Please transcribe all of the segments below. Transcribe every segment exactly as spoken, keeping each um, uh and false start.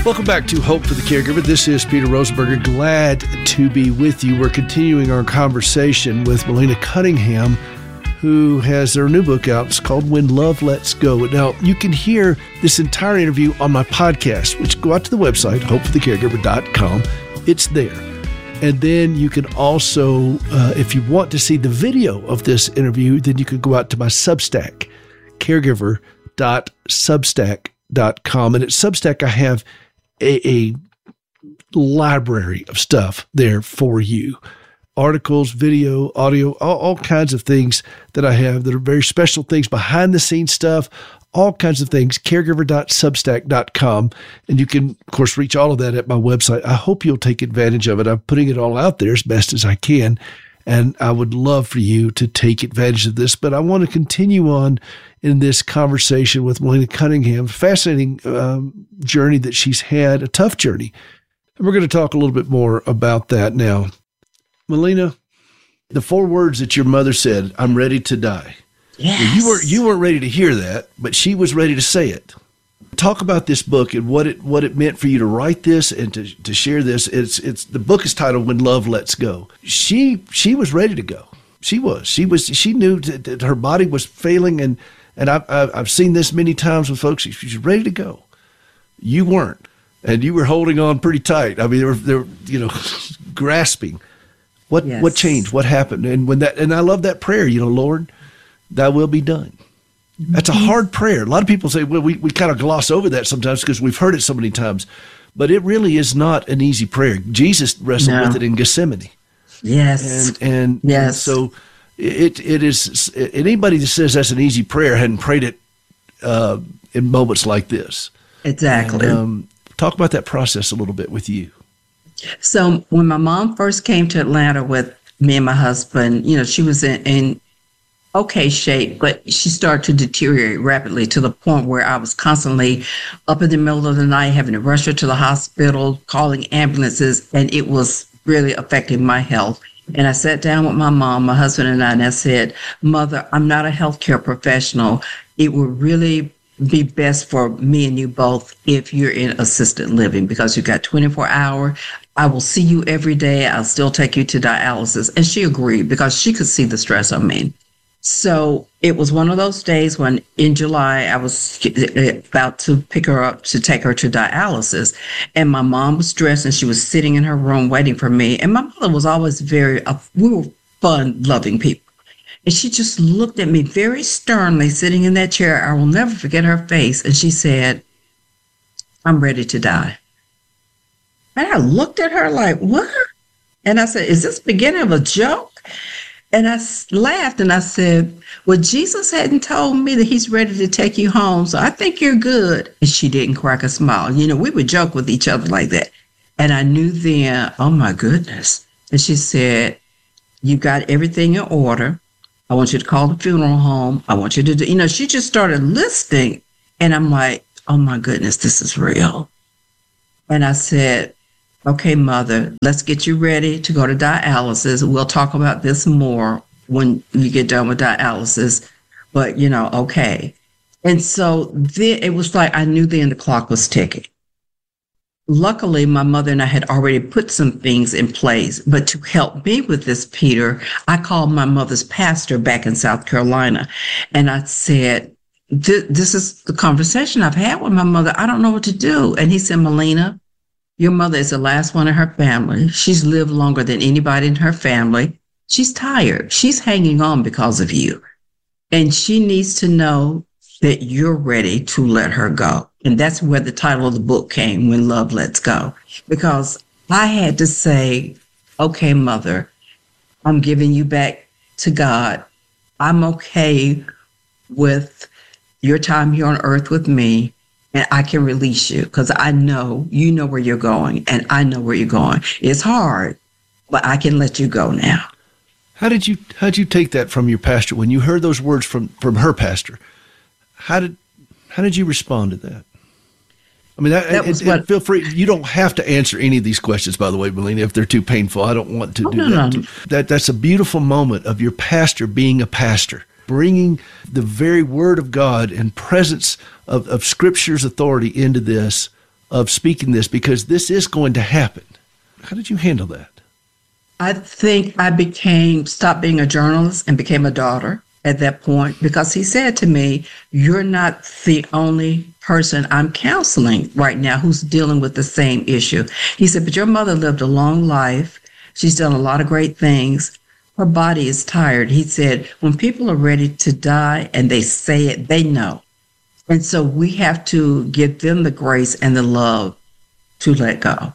Welcome back to Hope for the Caregiver. This is Peter Rosenberger. Glad to be with you. We're continuing our conversation with Melina Cunningham, who has their new book out. It's called When Love Lets Go. Now, you can hear this entire interview on my podcast, which go out to the website, hope for the caregiver dot com. It's there. And then you can also, uh, if you want to see the video of this interview, then you can go out to my Substack, caregiver dot substack dot com. And at Substack, I have a, a library of stuff there for you. Articles, video, audio, all, all kinds of things that I have that are very special things, behind the scenes stuff, all kinds of things, caregiver dot substack dot com. And you can, of course, reach all of that at my website. I hope you'll take advantage of it. I'm putting it all out there as best as I can. And I would love for you to take advantage of this. But I want to continue on in this conversation with Melina Cunningham, fascinating um, journey that she's had, a tough journey. And we're going to talk a little bit more about that now. Melina, the four words that your mother said, "I'm ready to die." Yes. Well, you weren't, you weren't ready to hear that, but she was ready to say it. Talk about this book and what it what it meant for you to write this and to, to share this. It's it's the book is titled When Love Lets Go. She she was ready to go. She was. She was. She knew that, that her body was failing, and and I've I've seen this many times with folks. She's ready to go. You weren't, and you were holding on pretty tight. I mean, they were they were you know grasping. What Yes. what changed? What happened? And when that and I love that prayer. You know, Lord, Thy will be done. That's a hard prayer. A lot of people say, well, we, we kind of gloss over that sometimes because we've heard it so many times. But it really is not an easy prayer. Jesus wrestled No. with it in Gethsemane. Yes. And and, Yes. and so it it is, anybody that says that's an easy prayer hadn't prayed it uh, in moments like this. Exactly. And, um, talk about that process a little bit with you. So when my mom first came to Atlanta with me and my husband, you know, she was in, in okay shape, but she started to deteriorate rapidly to the point where I was constantly up in the middle of the night having to rush her to the hospital, calling ambulances, and it was really affecting my health. And I sat down with my mom, my husband and I, and I said, "Mother, I'm not a healthcare professional. It would really be best for me and you both if you're in assisted living because you got twenty-four hour. I will see you every day. I'll still take you to dialysis." And she agreed because she could see the stress on me. So it was one of those days when in July, I was about to pick her up to take her to dialysis. And my mom was dressed and she was sitting in her room waiting for me. And my mother was always very, uh, we were fun, loving people. And she just looked at me very sternly sitting in that chair. I will never forget her face. And she said, "I'm ready to die." And I looked at her like, "What?" And I said, "Is this the beginning of a joke?" And I laughed and I said, "Well, Jesus hadn't told me that he's ready to take you home, so I think you're good." And she didn't crack a smile. You know, we would joke with each other like that. And I knew then, oh my goodness. And she said, "You got everything in order. I want you to call the funeral home. I want you to do," you know, she just started listing. And I'm like, oh my goodness, this is real. And I said, "Okay, Mother, let's get you ready to go to dialysis. We'll talk about this more when you get done with dialysis. But, you know, okay." And so then it was like I knew then the clock was ticking. Luckily, my mother and I had already put some things in place. But to help me with this, Peter, I called my mother's pastor back in South Carolina. And I said, "This is the conversation I've had with my mother. I don't know what to do." And he said, "Melina, your mother is the last one in her family. She's lived longer than anybody in her family. She's tired. She's hanging on because of you. And she needs to know that you're ready to let her go." And that's where the title of the book came, When Love Lets Go. Because I had to say, "Okay, Mother, I'm giving you back to God. I'm okay with your time here on earth with me. And I can release you because I know you know where you're going and I know where you're going. It's hard, but I can let you go now." How did you how did you take that from your pastor when you heard those words from, from her pastor? How did how did you respond to that? I mean, that, that was and, what, and feel free. You don't have to answer any of these questions, by the way, Melina, if they're too painful. I don't want to oh, do no, that. no. That that's a beautiful moment of your pastor being a pastor, bringing the very word of God and presence of, of Scripture's authority into this of speaking this, because this is going to happen. How did you handle that? I think I became, stopped being a journalist and became a daughter at that point, because he said to me, you're not the only person I'm counseling right now who's dealing with the same issue. He said, but your mother lived a long life. She's done a lot of great things. Her body is tired. He said, when people are ready to die and they say it, they know. And so we have to give them the grace and the love to let go.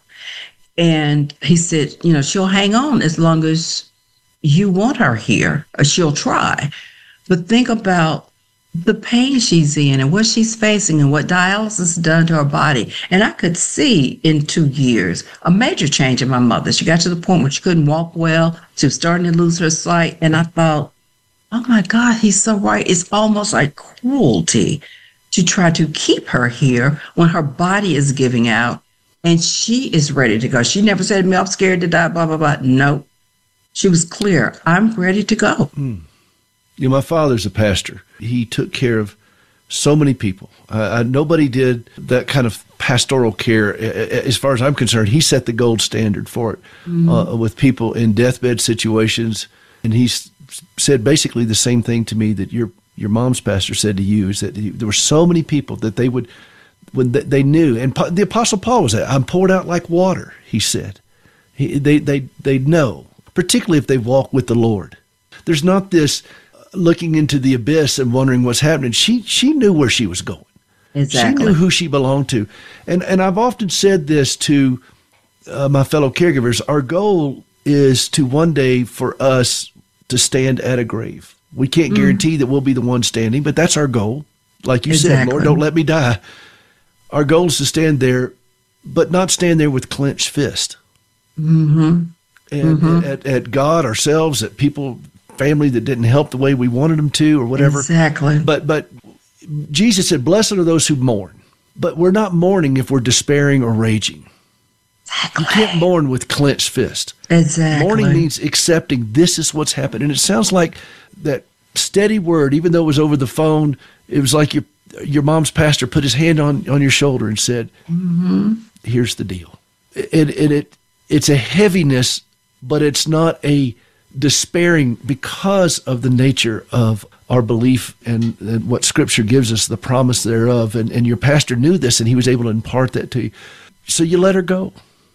And he said, you know, she'll hang on as long as you want her here, or she'll try. But think about the pain she's in and what she's facing and what dialysis has done to her body. And I could see in two years a major change in my mother. She got to the point where she couldn't walk well. She was starting to lose her sight. And I thought, oh my God, he's so right. It's almost like cruelty to try to keep her here when her body is giving out and she is ready to go. She never said to me, I'm scared to die, blah, blah, blah. No, she was clear. I'm ready to go. Mm. You know, my father's a pastor. He took care of so many people. Uh, nobody did that kind of pastoral care. As far as I'm concerned, he set the gold standard for it mm-hmm. uh, with people in deathbed situations. And he said basically the same thing to me that your your mom's pastor said to you, is that he, there were so many people that they would, when they, they knew, and the Apostle Paul was that, I'm poured out like water, he said. He, they, they, they know, particularly if they walk with the Lord. There's not this looking into the abyss and wondering what's happening. She she knew where she was going. Exactly. She knew who she belonged to. And and I've often said this to uh, my fellow caregivers. Our goal is to one day for us to stand at a grave. We can't mm. guarantee that we'll be the one standing, but that's our goal. Like you exactly. said, Lord, don't let me die. Our goal is to stand there, but not stand there with clenched fist. Mm-hmm. And mm-hmm. At, at God, ourselves, at people, family that didn't help the way we wanted them to, or whatever. Exactly. But but Jesus said, blessed are those who mourn. But we're not mourning if we're despairing or raging. Exactly. You can't mourn with clenched fist. Exactly. Mourning means accepting this is what's happened. And it sounds like that steady word, even though it was over the phone, it was like your your mom's pastor put his hand on, on your shoulder and said, mm-hmm. here's the deal. It, it, it, it's a heaviness, but it's not a despairing, because of the nature of our belief and, and what Scripture gives us, the promise thereof. And, and your pastor knew this, and he was able to impart that to you. So you let her go.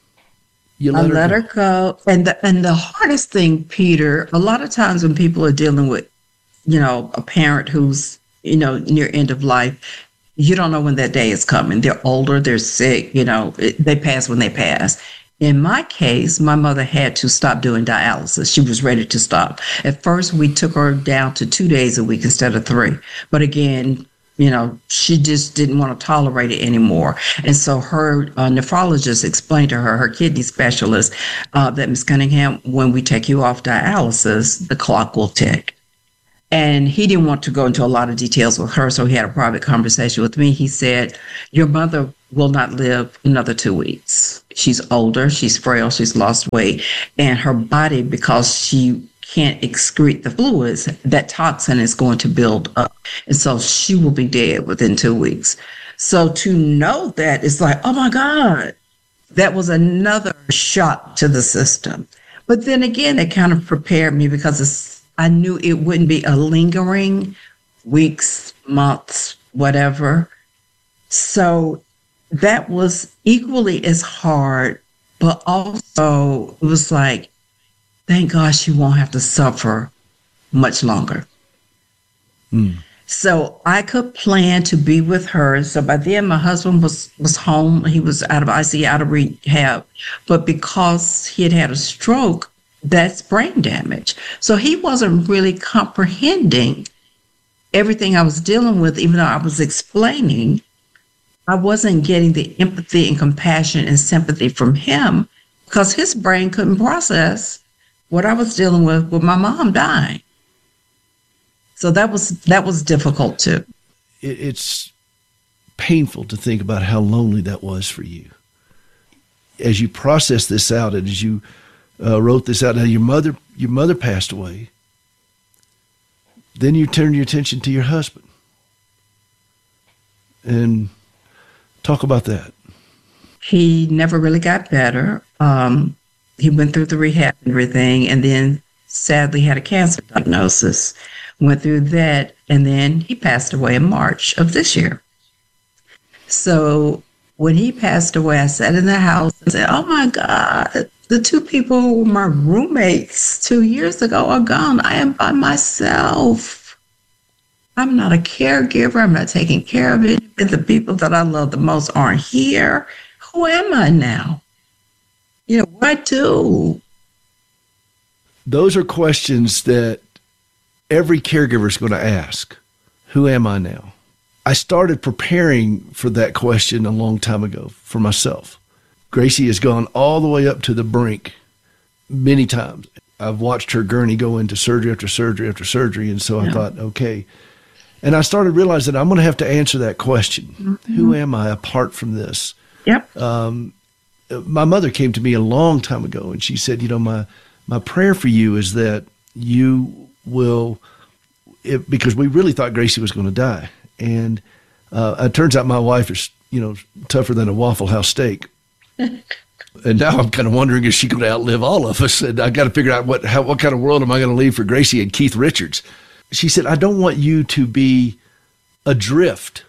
You let, I her, let go. her go. And the, and the hardest thing, Peter, a lot of times when people are dealing with, you know, a parent who's, you know, near end of life, you don't know when that day is coming. They're older, they're sick, you know, it, they pass when they pass. In my case, my mother had to stop doing dialysis. She was ready to stop. At first, we took her down to two days a week instead of three. But again, you know, she just didn't want to tolerate it anymore. And so her uh, nephrologist explained to her, her kidney specialist, uh, that Miz Cunningham, when we take you off dialysis, the clock will tick. And he didn't want to go into a lot of details with her, so he had a private conversation with me. He said, your mother will not live another two weeks. She's older, she's frail, she's lost weight, and her body, because she can't excrete the fluids, that toxin is going to build up. And so she will be dead within two weeks. So to know that, it's like, oh my God, that was another shock to the system. But then again, it kind of prepared me, because it's, I knew it wouldn't be a lingering weeks, months, whatever. So that was equally as hard, but also it was like, thank God she won't have to suffer much longer. Mm. So I could plan to be with her. So by then my husband was, was home. He was out of I C U, out of rehab. But because he had had a stroke, that's brain damage. So he wasn't really comprehending everything I was dealing with, even though I was explaining. I wasn't getting the empathy and compassion and sympathy from him, because his brain couldn't process what I was dealing with with my mom dying. So that was that was difficult too. It, it's painful to think about how lonely that was for you. As you process this out, and as you Uh, wrote this out. Now your mother, your mother passed away. Then you turned your attention to your husband, and talk about that. he never really got better. Um, he went through the rehab and everything, and then sadly had a cancer diagnosis. Went through that, and then he passed away in March of this year. So when he passed away, I sat in the house and said, oh my God, the two people who were my roommates two years ago are gone. I am by myself. I'm not a caregiver. I'm not taking care of it. And the people that I love the most aren't here. Who am I now? You know, what do? Those are questions that every caregiver is going to ask. Who am I now? I started preparing for that question a long time ago for myself. Gracie has gone all the way up to the brink many times. I've watched her gurney go into surgery after surgery after surgery, and so I yeah. thought, okay. And I started realizing I'm going to have to answer that question. Mm-hmm. Who am I apart from this? Yep. Um, my mother came to me a long time ago, and she said, you know, my my prayer for you is that you will, it, because we really thought Gracie was going to die. And uh, it turns out my wife is, you know, tougher than a Waffle House steak. And now I'm kind of wondering, is she going to outlive all of us? And I got to figure out what how, what kind of world am I going to leave for Gracie and Keith Richards? She said, I don't want you to be adrift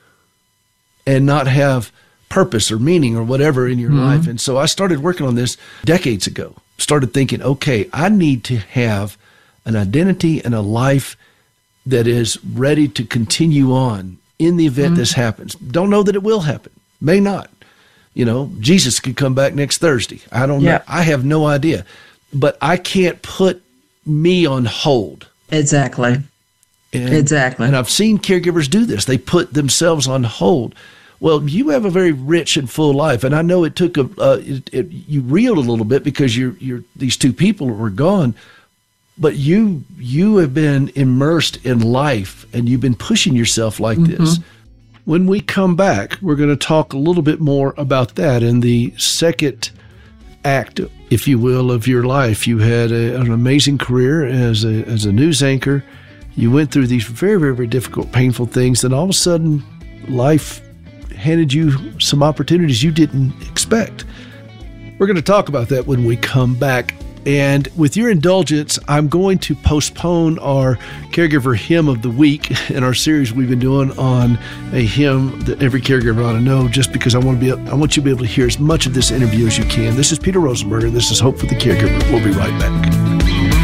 and not have purpose or meaning or whatever in your mm-hmm. life. And so I started working on this decades ago. Started thinking, okay, I need to have an identity and a life that is ready to continue on in the event mm-hmm. this happens. Don't know that it will happen. May not. You know, Jesus could come back next Thursday. I don't yeah. know. I have no idea. But I can't put me on hold. Exactly. And, exactly. And I've seen caregivers do this. They put themselves on hold. Well, you have a very rich and full life, and I know it took a uh, it, it, you reeled a little bit because you're you're these two people were gone, but you you have been immersed in life, and you've been pushing yourself like mm-hmm. this. When we come back, we're going to talk a little bit more about that in the second act, if you will, of your life. You had a, an amazing career as a as a news anchor. You went through these very, very, very difficult, painful things, and all of a sudden, life handed you some opportunities you didn't expect. We're going to talk about that when we come back. And with your indulgence, I'm going to postpone our Caregiver Hymn of the Week in our series we've been doing on a hymn that every caregiver ought to know, just because I want to be I want you to be able to hear as much of this interview as you can. This is Peter Rosenberger, and this is Hope for the Caregiver. We'll be right back.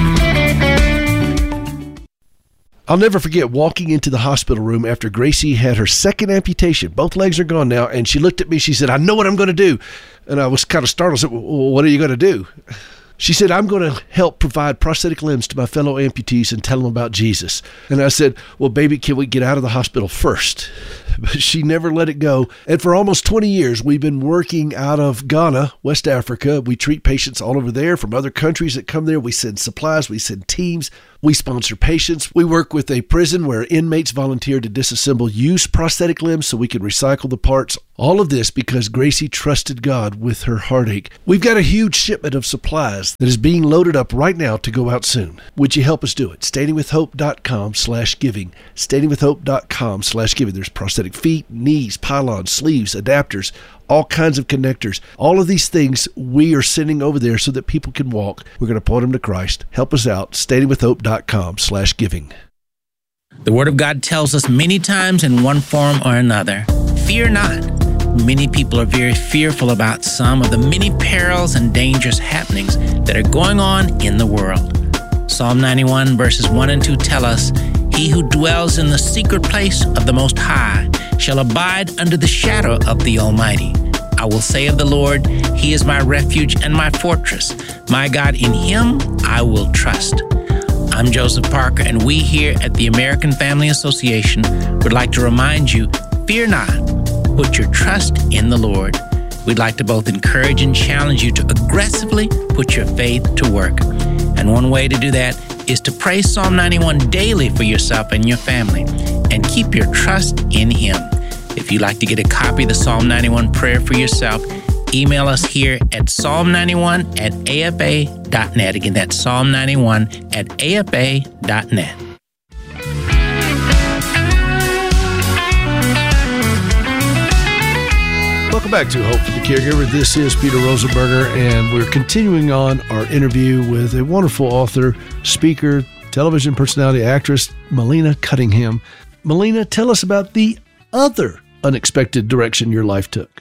I'll never forget walking into the hospital room after Gracie had her second amputation. Both legs are gone now, and she looked at me. She said, I know what I'm going to do. And I was kind of startled. I said, well, what are you going to do? She said, I'm going to help provide prosthetic limbs to my fellow amputees and tell them about Jesus. And I said, well, baby, can we get out of the hospital first? But she never let it go. And for almost twenty years, we've been working out of Ghana, West Africa. We treat patients all over there from other countries that come there. We send supplies. We send teams. We sponsor patients. We work with a prison where inmates volunteer to disassemble used prosthetic limbs so we can recycle the parts. All of this because Gracie trusted God with her heartache. We've got a huge shipment of supplies that is being loaded up right now to go out soon. Would you help us do it? standingwithhope.com slash giving. standingwithhope.com slash giving. There's prosthetic feet, knees, pylons, sleeves, adapters, all kinds of connectors. All of these things we are sending over there so that people can walk. We're going to point them to Christ. Help us out. standingwithhope.com slash giving. The Word of God tells us many times in one form or another, fear not. Many people are very fearful about some of the many perils and dangerous happenings that are going on in the world. Psalm ninety-one verses one and two tell us, he who dwells in the secret place of the Most High shall abide under the shadow of the Almighty. I will say of the Lord, he is my refuge and my fortress. My God, in him I will trust. I'm Joseph Parker, and we here at the American Family Association would like to remind you, fear not, put your trust in the Lord. We'd like to both encourage and challenge you to aggressively put your faith to work. And one way to do that is to pray Psalm ninety-one daily for yourself and your family, and keep your trust in him. If you'd like to get a copy of the Psalm ninety-one prayer for yourself, email us here at psalm ninety-one at a f a dot net. Again, that's psalm ninety-one at a f a dot net. Welcome back to Hope for the Caregiver. This is Peter Rosenberger, and we're continuing on our interview with a wonderful author, speaker, television personality, actress, Melina Cunningham. Melina, tell us about the other unexpected direction your life took.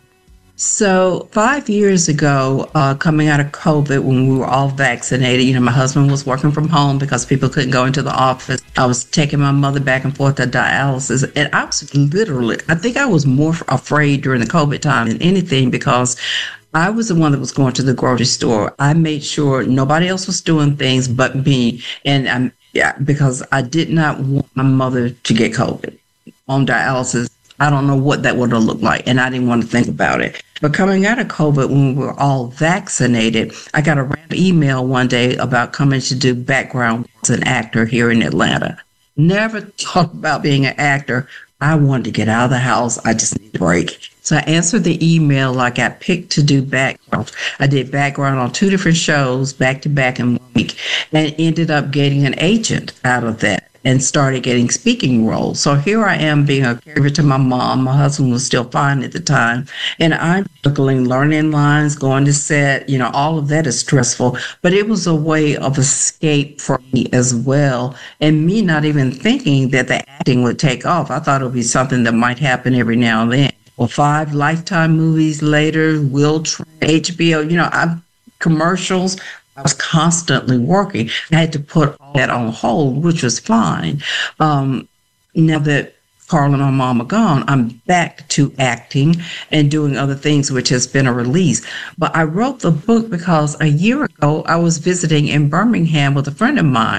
So five years ago, uh, coming out of COVID, when we were all vaccinated, you know, my husband was working from home because people couldn't go into the office. I was taking my mother back and forth to dialysis. And I was literally, I think I was more afraid during the COVID time than anything because I was the one that was going to the grocery store. I made sure nobody else was doing things but me. And I'm, yeah, because I did not want my mother to get COVID on dialysis. I don't know what that would have looked like, and I didn't want to think about it. But coming out of COVID, when we were all vaccinated, I got a random email one day about coming to do background as an actor here in Atlanta. Never thought about being an actor. I wanted to get out of the house. I just need a break. So I answered the email. I got picked to do background. I did background on two different shows back to back in one week and ended up getting an agent out of that and started getting speaking roles. So here I am being a caregiver to my mom. My husband was still fine at the time. And I'm struggling, learning lines, going to set, you know, all of that is stressful. But it was a way of escape for me as well. And me not even thinking that the acting would take off. I thought it would be something that might happen every now and then. Well, five Lifetime movies later, Will Trent, H B O, you know, I'm commercials. I was constantly working. I had to put all that on hold, which was fine. Um, now that Carl and my mom are gone, I'm back to acting and doing other things, which has been a release. But I wrote the book because a year ago, I was visiting in Birmingham with a friend of mine,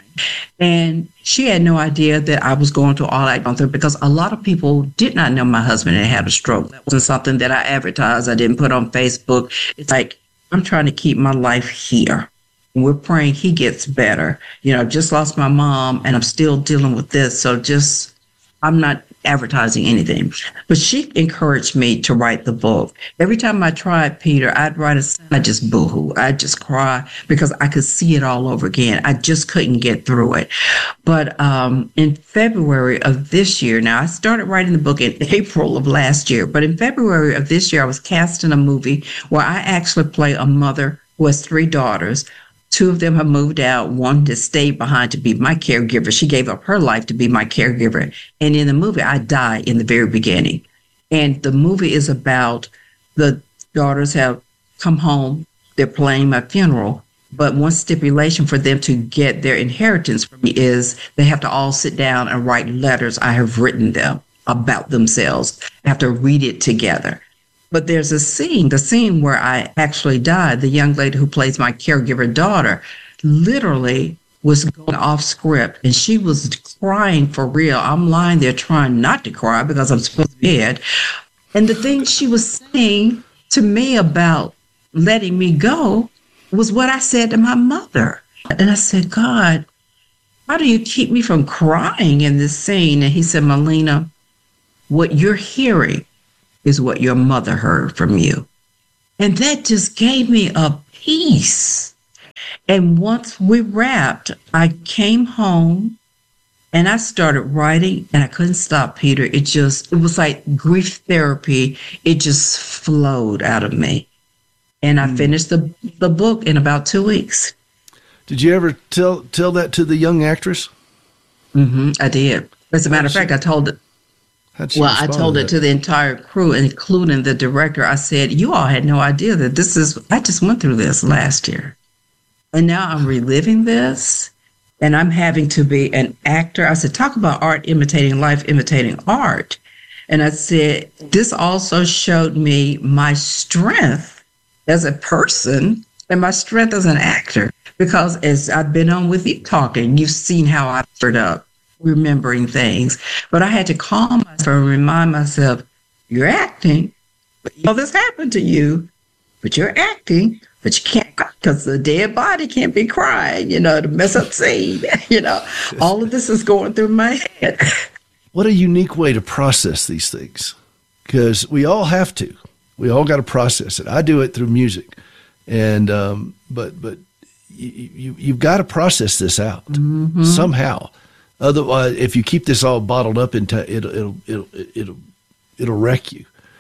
and she had no idea that I was going to all that author because a lot of people did not know my husband had had a stroke. That wasn't something that I advertised. I didn't put on Facebook. It's like, I'm trying to keep my life here. We're praying he gets better. You know, just lost my mom and I'm still dealing with this. So just, I'm not advertising anything. But she encouraged me to write the book. Every time I tried, Peter, I'd write a I just boohoo. I'd just cry because I could see it all over again. I just couldn't get through it. But um, in February of this year, now I started writing the book in April of last year, but in February of this year, I was cast in a movie where I actually play a mother who has three daughters. Two of them have moved out. One just stayed behind to be my caregiver. She gave up her life to be my caregiver. And in the movie, I die in the very beginning. And the movie is about the daughters have come home. They're planning my funeral. But one stipulation for them to get their inheritance from me is they have to all sit down and write letters I have written them about themselves. I have to read it together. But there's a scene, the scene where I actually died. The young lady who plays my caregiver daughter literally was going off script and she was crying for real. I'm lying there trying not to cry because I'm supposed to be dead. And the thing she was saying to me about letting me go was what I said to my mother. And I said, God, how do you keep me from crying in this scene? And he said, Melina, what you're hearing is what your mother heard from you. And that just gave me a peace. And once we wrapped, I came home and I started writing and I couldn't stop, Peter. It just, it was like grief therapy. It just flowed out of me. And I finished the, the book in about two weeks. Did you ever tell tell that to the young actress? Mm-hmm, I did. As a matter of fact, I told it. Well, I told it to the entire crew, including the director. I said, you all had no idea that this is, I just went through this last year. And now I'm reliving this and I'm having to be an actor. I said, talk about art imitating life, imitating art. And I said, this also showed me my strength as a person and my strength as an actor. Because as I've been on with you talking, you've seen how I stirred up. Remembering things, but I had to calm myself and remind myself, you're acting, but you know this happened to you, but you're acting, but you can't, because the dead body can't be crying, you know, to mess up scene, you know, all of this is going through my head. What a unique way to process these things, because we all have to, we all got to process it. I do it through music, and um, but but you, you you've got to process this out mm-hmm. somehow. Otherwise, if you keep this all bottled up, into it'll it'll it'll it'll, it'll wreck you.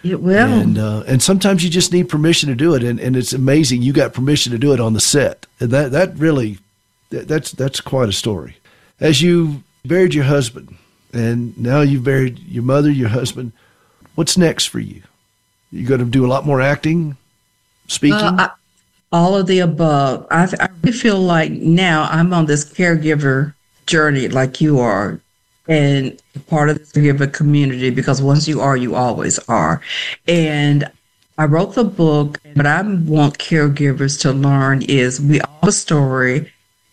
It will. And uh, and sometimes you just need permission to do it, and, and it's amazing you got permission to do it on the set. And that that really, that, that's that's quite a story. As you buried your husband, and now you've buried your mother, your husband, what's next for you? You going to do a lot more acting, speaking? Uh, I, all of the above. I, I really feel like now I'm on this caregiver journey like you are, and part of this caregiver community, because once you are, you always are. And I wrote the book, but I want caregivers to learn is we all have a story.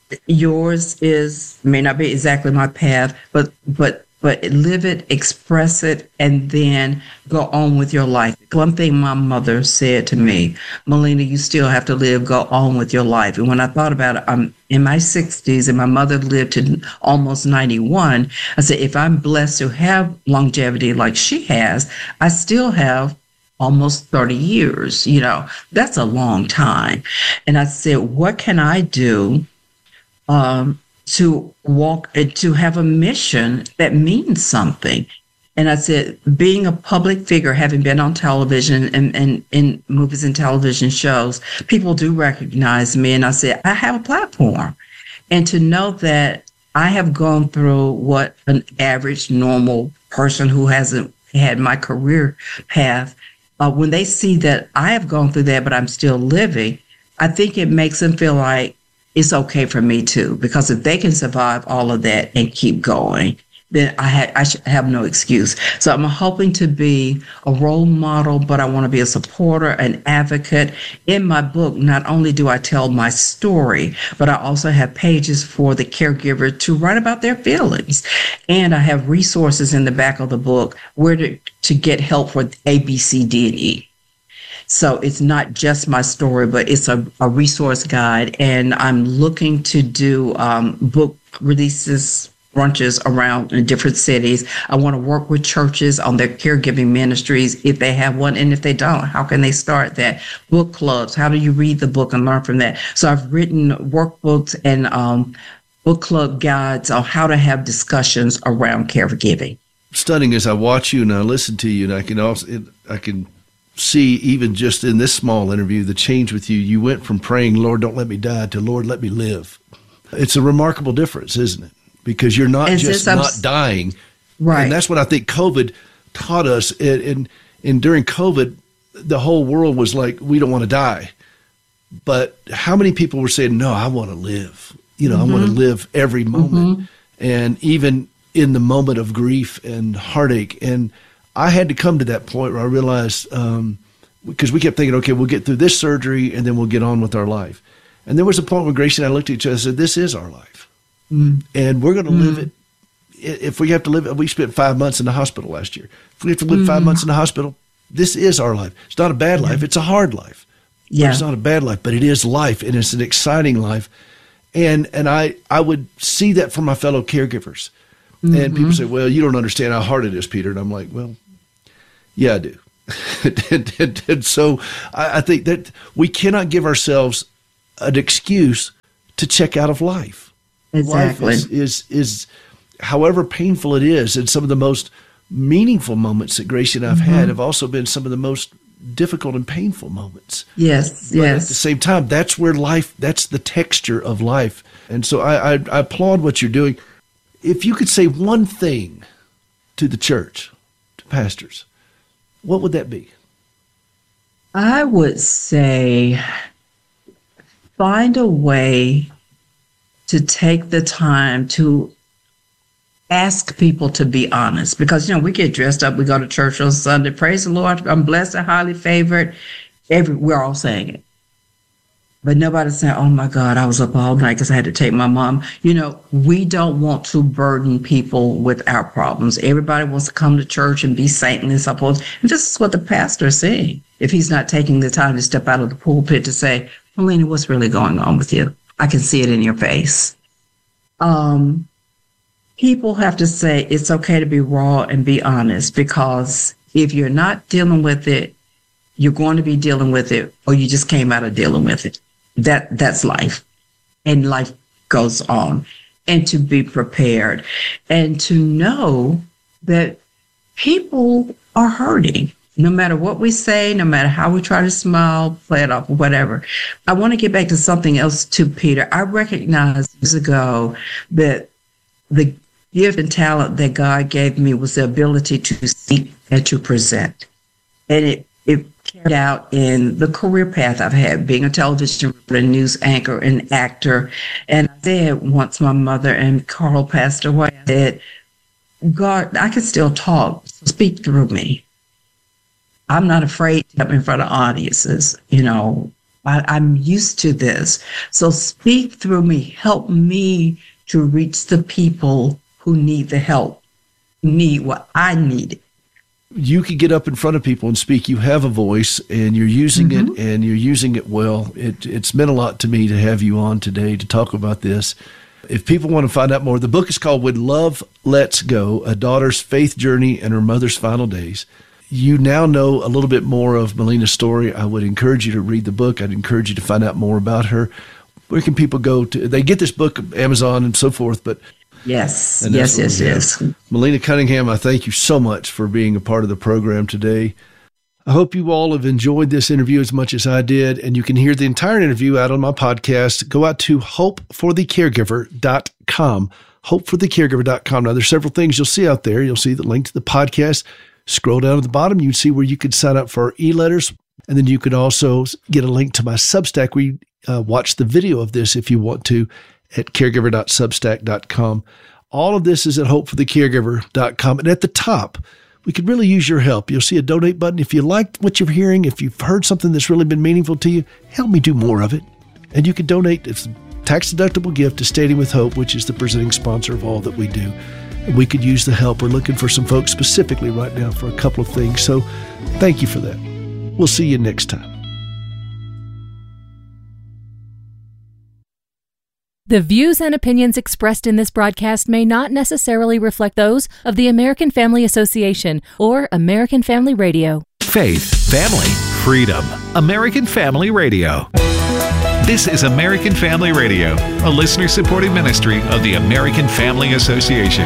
Yours is may not be exactly my path, but but but live it, express it, and then go on with your life. One thing my mother said to me, Melina, you still have to live, go on with your life. And when I thought about it, I'm in my sixties and my mother lived to almost ninety-one. I said, if I'm blessed to have longevity like she has, I still have almost thirty years. You know, that's a long time. And I said, what can I do um, to walk and to have a mission that means something? And I said, being a public figure, having been on television and, and in movies and television shows, people do recognize me. And I said, I have a platform. And to know that I have gone through what an average, normal person who hasn't had my career path, uh, when they see that I have gone through that, but I'm still living, I think it makes them feel like it's okay for me too. Because if they can survive all of that and keep going, then I, ha- I should have no excuse. So I'm hoping to be a role model, but I want to be a supporter, an advocate. In my book, not only do I tell my story, but I also have pages for the caregiver to write about their feelings. And I have resources in the back of the book where to, to get help for A, B, C, D, and E. So it's not just my story, but it's a, a resource guide. And I'm looking to do um, book releases, brunches around in different cities. I want to work with churches on their caregiving ministries if they have one. And if they don't, how can they start that? Book clubs. How do you read the book and learn from that? So I've written workbooks and um, book club guides on how to have discussions around caregiving. Stunning as I watch you and I listen to you, and I can also, it, I can see even just in this small interview, the change with you. You went from praying, Lord, don't let me die, to Lord, let me live. It's a remarkable difference, isn't it? Because you're not and just not dying. Right. And that's what I think COVID taught us. And, and, and during COVID, the whole world was like, we don't want to die. But how many people were saying, no, I want to live. You know, mm-hmm. I want to live every moment. Mm-hmm. And even in the moment of grief and heartache. And I had to come to that point where I realized, um, because we kept thinking, okay, we'll get through this surgery and then we'll get on with our life. And there was a point where Gracie and I looked at each other and said, this is our life. Mm. And we're going to mm. live it. If we have to live it, we spent five months in the hospital last year. If we have to live mm. five months in the hospital, this is our life. It's not a bad life. It's a hard life. Yeah. It's not a bad life, but it is life, and it's an exciting life. And and I, I would see that from my fellow caregivers. Mm-hmm. And people say, well, you don't understand how hard it is, Peter. And I'm like, well, yeah, I do. and, and, and so I, I think that we cannot give ourselves an excuse to check out of life. Exactly. Life is, is, is, however painful it is, and some of the most meaningful moments that Gracie and I've mm-hmm. had have also been some of the most difficult and painful moments. Yes, but yes. At the same time, that's where life, that's the texture of life. And so I, I, I applaud what you're doing. If you could say one thing to the church, to pastors, what would that be? I would say find a way to take the time to ask people to be honest. Because, you know, we get dressed up, we go to church on Sunday, praise the Lord, I'm blessed and highly favored. Every, we're all saying it. But nobody's saying, oh my God, I was up all night because I had to take my mom. You know, we don't want to burden people with our problems. Everybody wants to come to church and be saintly, suppose. And this is what the pastor is saying. If he's not taking the time to step out of the pulpit to say, Melina, what's really going on with you? I can see it in your face. Um, people have to say it's okay to be raw and be honest, because if you're not dealing with it, you're going to be dealing with it, or you just came out of dealing with it. That that's life, and life goes on. And to be prepared and to know that people are hurting. no matter what we say, no matter how we try to smile, play it off, or whatever. I want to get back to something else too, Peter. I recognized years ago that the gift and talent that God gave me was the ability to speak and to present. And it, it carried out in the career path I've had, being a television reporter, news anchor, and actor. And I said once my mother and Carl passed away, I said, God, I can still talk, so speak through me. I'm not afraid to come in front of audiences. You know, I, I'm used to this. So speak through me. Help me to reach the people who need the help, who need what I needed. You can get up in front of people and speak. You have a voice, and you're using mm-hmm. it, and you're using it well. It, it's meant a lot to me to have you on today to talk about this. If people want to find out more, the book is called When Love Lets Go, A Daughter's Faith Journey and Her Mother's Final Days. You now know a little bit more of Melina's story. I would encourage you to read the book. I'd encourage you to find out more about her. Where can people go to? They get this book, Amazon and so forth, but yes, yes, yes, yes. Melina Cunningham, I thank you so much for being a part of the program today. I hope you all have enjoyed this interview as much as I did, and you can hear the entire interview out on my podcast. Go out to hope for the caregiver dot com, hope for the caregiver dot com. Now, there's several things you'll see out there. You'll see the link to the podcast. Scroll down at the bottom, you can see where you could sign up for our e-letters, and then you could also get a link to my Substack where you uh, watch the video of this if you want to at caregiver dot substack dot com. All of this is at hope for the caregiver dot com, and at the top, we could really use your help. You'll see a donate button. If you liked what you're hearing, if you've heard something that's really been meaningful to you, help me do more of it. And you can donate. It's a tax-deductible gift to Standing with Hope, which is the presenting sponsor of all that we do. And we could use the help. We're looking for some folks specifically right now for a couple of things. So thank you for that. We'll see you next time. The views and opinions expressed in this broadcast may not necessarily reflect those of the American Family Association or American Family Radio. Faith, family, freedom. American Family Radio. This is American Family Radio, a listener-supported ministry of the American Family Association.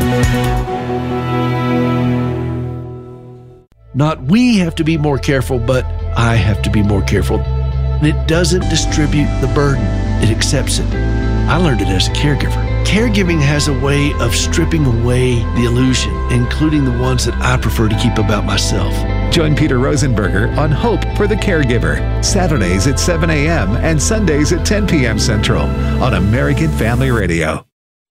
Not we have to be more careful, but I have to be more careful. And it doesn't distribute the burden. It accepts it. I learned it as a caregiver. Caregiving has a way of stripping away the illusion, including the ones that I prefer to keep about myself. Join Peter Rosenberger on Hope for the Caregiver, Saturdays at seven a.m. and Sundays at ten p.m. Central on American Family Radio.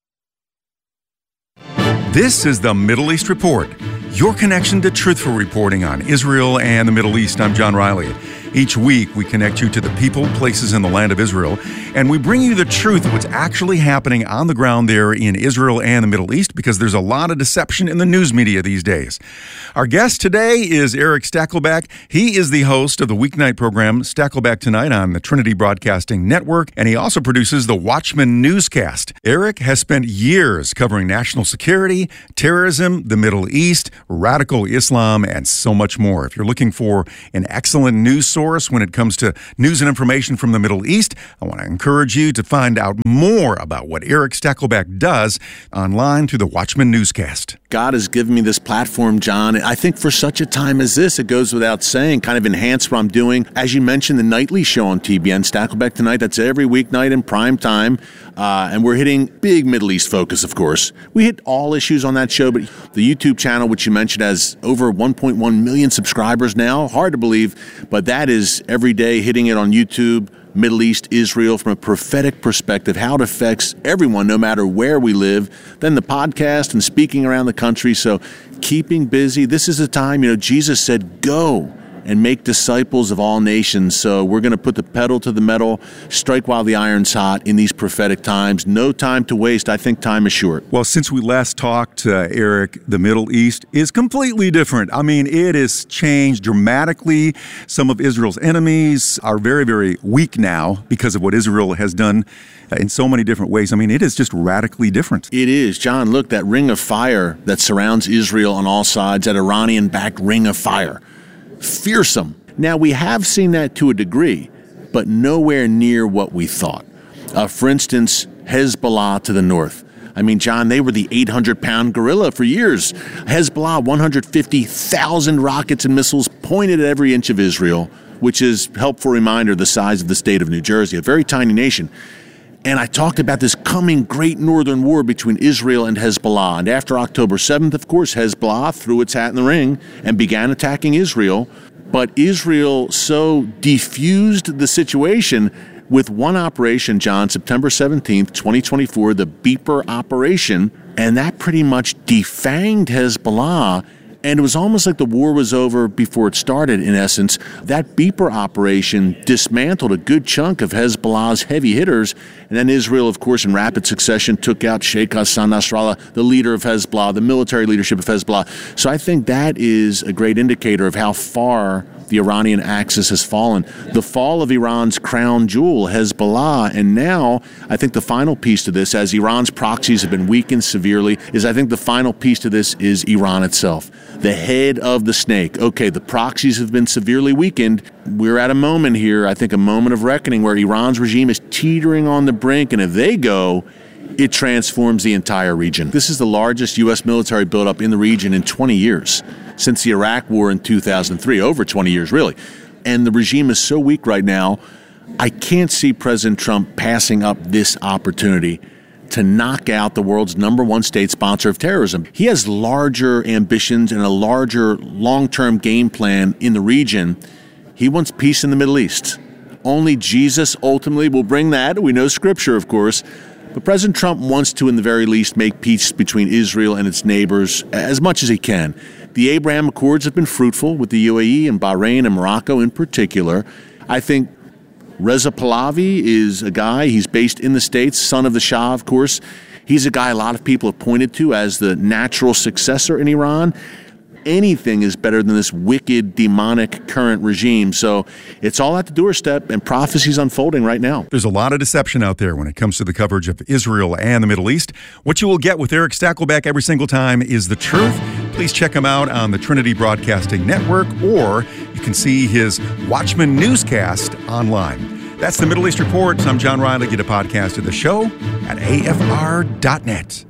This is the Middle East Report, your connection to truthful reporting on Israel and the Middle East. I'm John Riley. Each week, we connect you to the people, places in the land of Israel, and we bring you the truth of what's actually happening on the ground there in Israel and the Middle East, because there's a lot of deception in the news media these days. Our guest today is Eric Stakelbeck. He is the host of the weeknight program Stakelbeck Tonight on the Trinity Broadcasting Network, and he also produces the Watchman newscast. Eric has spent years covering national security, terrorism, the Middle East, radical Islam, and so much more. If you're looking for an excellent news source when it comes to news and information from the Middle East, I want to encourage you to find out more about what Eric Stakelbeck does online through the Watchman newscast. God has given me this platform, John. I think for such a time as this, it goes without saying, kind of enhance what I'm doing. As you mentioned, the nightly show on T B N, Stakelbeck Tonight, that's every weeknight in prime time. Uh, and we're hitting big Middle East focus, of course. We hit all issues on that show, but the YouTube channel, which you mentioned, has over one point one million subscribers now. Hard to believe, but that is every day hitting it on YouTube. Middle East, Israel, from a prophetic perspective, how it affects everyone, no matter where we live. Then the podcast and speaking around the country. So keeping busy. This is a time, you know, Jesus said, go and make disciples of all nations. So we're going to put the pedal to the metal, strike while the iron's hot in these prophetic times. No time to waste. I think time is short. Well, since we last talked, uh, Eric, the Middle East is completely different. I mean, it has changed dramatically. Some of Israel's enemies are very, very weak now because of what Israel has done in so many different ways. I mean, it is just radically different. It is. John, look, that ring of fire that surrounds Israel on all sides, that Iranian-backed ring of fire. Fearsome. Now, we have seen that to a degree, but nowhere near what we thought. Uh, for instance, Hezbollah to the north. I mean, John, they were the eight hundred pound gorilla for years. Hezbollah, one hundred fifty thousand rockets and missiles pointed at every inch of Israel, which is, helpful reminder, the size of the state of New Jersey, a very tiny nation. And I talked about this coming great northern war between Israel and Hezbollah. And after October seventh, of course, Hezbollah threw its hat in the ring and began attacking Israel. But Israel so defused the situation with one operation, John, September seventeenth, twenty twenty-four, the Beeper operation, and that pretty much defanged Hezbollah. And it was almost like the war was over before it started, in essence. That Beeper operation dismantled a good chunk of Hezbollah's heavy hitters. And then Israel, of course, in rapid succession, took out Sheikh Hassan Nasrallah, the leader of Hezbollah, the military leadership of Hezbollah. So I think that is a great indicator of how far the Iranian axis has fallen. The fall of Iran's crown jewel, Hezbollah, and now I think the final piece to this, as Iran's proxies have been weakened severely, is I think the final piece to this is Iran itself. The head of the snake. Okay, the proxies have been severely weakened. We're at a moment here, I think a moment of reckoning, where Iran's regime is teetering on the brink, and if they go, it transforms the entire region. This is the largest U S military buildup in the region in twenty years, since the Iraq War in two thousand three, over twenty years, really. And the regime is so weak right now, I can't see President Trump passing up this opportunity to knock out the world's number one state sponsor of terrorism. He has larger ambitions and a larger long-term game plan in the region. He wants peace in the Middle East. Only Jesus ultimately will bring that. We know Scripture, of course. But President Trump wants to, in the very least, make peace between Israel and its neighbors as much as he can. The Abraham Accords have been fruitful with the U A E and Bahrain and Morocco in particular. I think Reza Pahlavi is a guy, he's based in the States, son of the Shah, of course. He's a guy a lot of people have pointed to as the natural successor in Iran. Anything is better than this wicked, demonic current regime. So it's all at the doorstep, and prophecy's unfolding right now. There's a lot of deception out there when it comes to the coverage of Israel and the Middle East. What you will get with Eric Stakelbeck every single time is the truth. Please check him out on the Trinity Broadcasting Network, or you can see his Watchman newscast online. That's the Middle East Report. I'm John Riley. Get a podcast of the show at A F R dot net.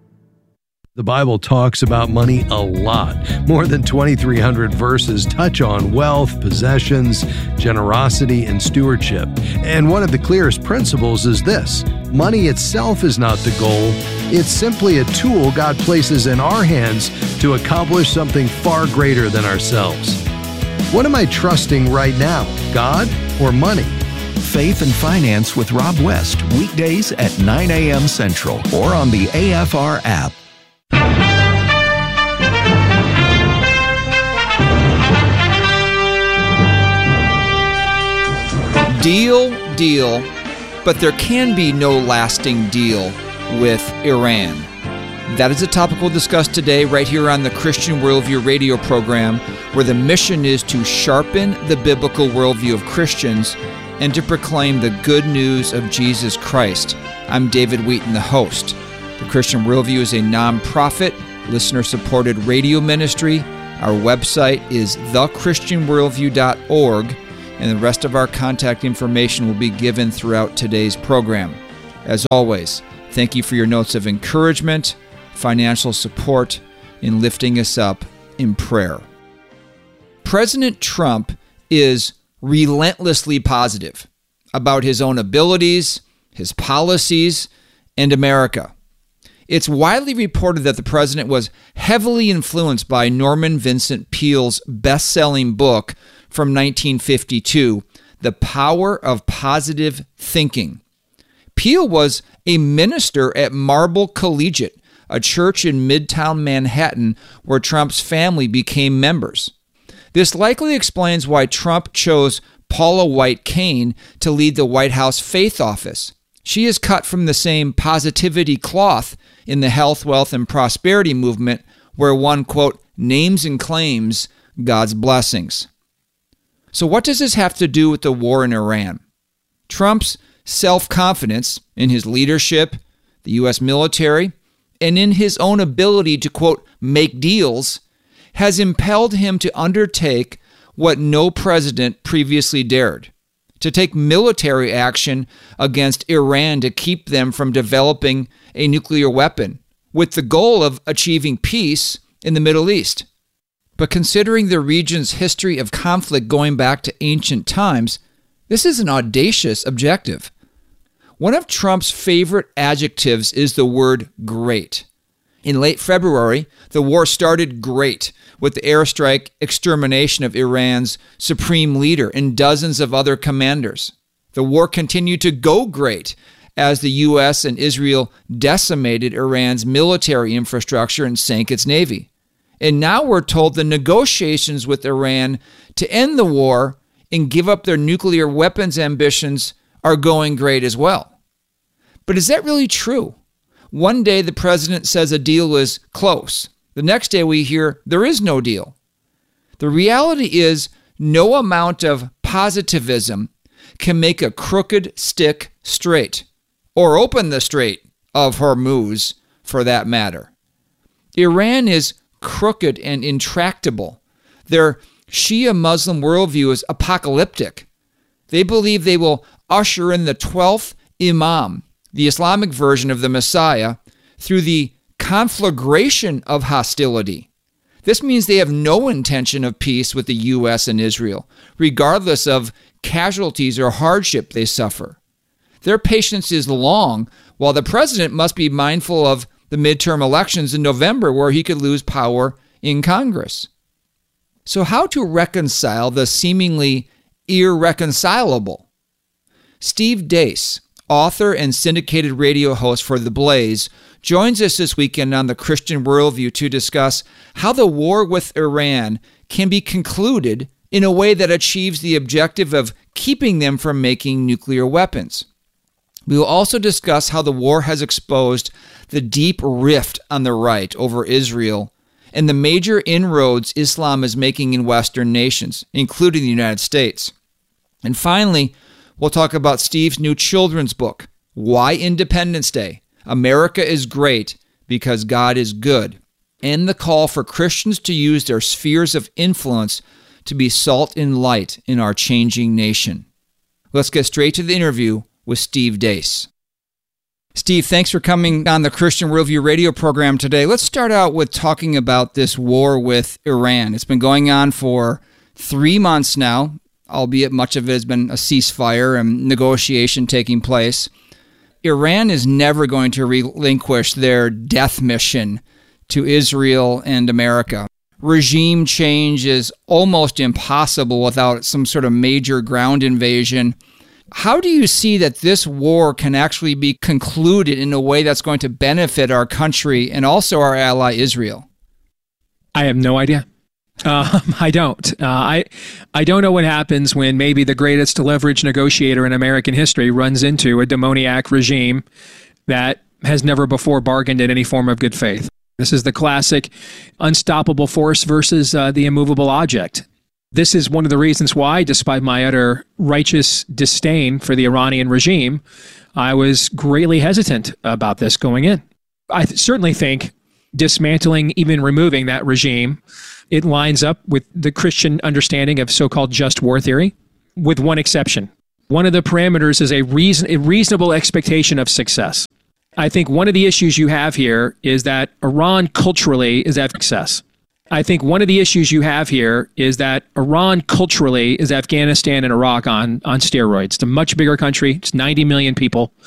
The Bible talks about money a lot. More than twenty-three hundred verses touch on wealth, possessions, generosity, and stewardship. And one of the clearest principles is this: money itself is not the goal. It's simply a tool God places in our hands to accomplish something far greater than ourselves. What am I trusting right now, God or money? Faith and Finance with Rob West, weekdays at nine a.m. Central or on the A F R app. Deal, deal, but there can be no lasting deal with Iran. That is a topic we'll discuss today right here on the Christian Worldview radio program, where the mission is to sharpen the biblical worldview of Christians and to proclaim the good news of Jesus Christ. I'm David Wheaton, the host. The Christian Worldview is a non-profit, listener-supported radio ministry. Our website is the christian worldview dot org, and the rest of our contact information will be given throughout today's program. As always, thank you for your notes of encouragement, financial support, in lifting us up in prayer. President Trump is relentlessly positive about his own abilities, his policies, and America. It's widely reported that the president was heavily influenced by Norman Vincent Peale's best-selling book from nineteen fifty-two, The Power of Positive Thinking. Peale was a minister at Marble Collegiate, a church in Midtown Manhattan where Trump's family became members. This likely explains why Trump chose Paula White Cain to lead the White House Faith Office. She is cut from the same positivity cloth in the health, wealth, and prosperity movement, where one, quote, names and claims God's blessings. So what does this have to do with the war in Iran? Trump's self-confidence in his leadership, the U S military, and in his own ability to, quote, make deals, has impelled him to undertake what no president previously dared. to take military action against Iran to keep them from developing a nuclear weapon, with the goal of achieving peace in the Middle East. But considering the region's history of conflict going back to ancient times, this is an audacious objective. One of Trump's favorite adjectives is the word great. In late February, the war started great with the airstrike extermination of Iran's supreme leader and dozens of other commanders. The war continued to go great as the U S and Israel decimated Iran's military infrastructure and sank its navy. And now we're told the negotiations with Iran to end the war and give up their nuclear weapons ambitions are going great as well. But is that really true? One day the president says a deal is close. The next day we hear there is no deal. The reality is no amount of positivism can make a crooked stick straight, or open the Strait of Hormuz for that matter. Iran is crooked and intractable. Their Shia Muslim worldview is apocalyptic. They believe they will usher in the twelfth Imam, the Islamic version of the Messiah, through the conflagration of hostility. This means they have no intention of peace with the U S and Israel, regardless of casualties or hardship they suffer. Their patience is long, while the president must be mindful of the midterm elections in November, where he could lose power in Congress. So how to reconcile the seemingly irreconcilable? Steve Deace, author and syndicated radio host for The Blaze, joins us this weekend on the Christian Worldview to discuss how the war with Iran can be concluded in a way that achieves the objective of keeping them from making nuclear weapons. We will also discuss how the war has exposed the deep rift on the right over Israel and the major inroads Islam is making in Western nations, including the United States. And finally, we'll talk about Steve's new children's book, Why Independence Day? America is Great Because God is Good, and the call for Christians to use their spheres of influence to be salt and light in our changing nation. Let's get straight to the interview with Steve Deace. Steve, thanks for coming on the Christian Worldview radio program today. Let's start out with talking about this war with Iran. It's been going on for three months now, albeit much of it has been a ceasefire and negotiation taking place. Iran is never going to relinquish their death mission to Israel and America. Regime change is almost impossible without some sort of major ground invasion. How do you see that this war can actually be concluded in a way that's going to benefit our country and also our ally Israel? I have no idea. Um, I don't. Uh, I I don't know what happens when maybe the greatest leverage negotiator in American history runs into a demoniac regime that has never before bargained in any form of good faith. This is the classic unstoppable force versus uh, the immovable object. This is one of the reasons why, despite my utter righteous disdain for the Iranian regime, I was greatly hesitant about this going in. I th- certainly think dismantling, even removing that regime, it lines up with the Christian understanding of so-called just war theory, with one exception. One of the parameters is a, reason, a reasonable expectation of success. I think one of the issues you have here is that Iran culturally is at success. I think one of the issues you have here is that Iran culturally is Afghanistan and Iraq on, on steroids. It's a much bigger country. It's ninety million people.